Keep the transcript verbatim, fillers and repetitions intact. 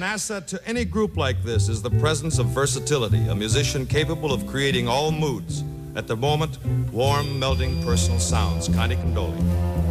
asset to any group like this is the presence of versatility, a musician capable of creating all moods. At the moment, warm, melting personal sounds. Connie Condoli.